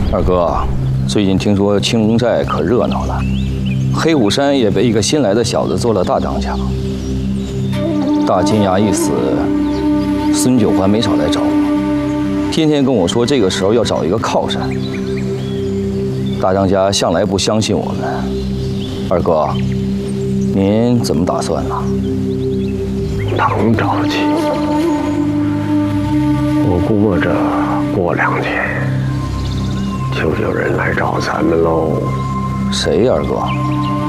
二哥，最近听说青龙寨可热闹了，黑虎山也被一个新来的小子做了大当家。大金牙一死，孙九环没少来找我，天天跟我说这个时候要找一个靠山。大当家向来不相信我们，二哥，您怎么打算呢？ 等着急，我估摸着过2天就有人来找咱们喽。 谁呀，二哥？